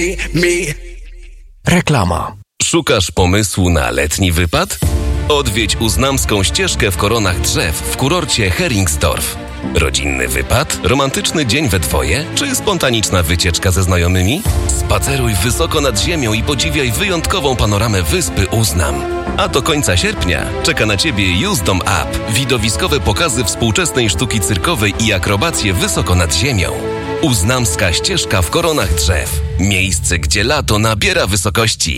Reklama. Szukasz pomysłu na letni wypad? Odwiedź Uznamską ścieżkę w koronach drzew w kurorcie Heringsdorf. Rodzinny wypad, romantyczny dzień we dwoje, czy spontaniczna wycieczka ze znajomymi? Spaceruj wysoko nad ziemią i podziwiaj wyjątkową panoramę wyspy Uznam. A do końca sierpnia czeka na Ciebie Uzdom Up, widowiskowe pokazy współczesnej sztuki cyrkowej i akrobacje wysoko nad ziemią. Uznamska ścieżka w koronach drzew. Miejsce, gdzie lato nabiera wysokości.